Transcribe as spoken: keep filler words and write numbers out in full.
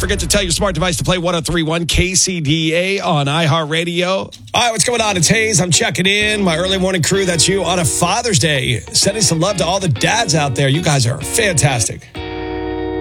forget to tell your smart device to play one oh three point one K C D A on iHeartRadio. All right, what's going on? It's Hayes. I'm checking in. My early morning crew, that's you, on a Father's Day. Sending some love to all the dads out there. You guys are fantastic.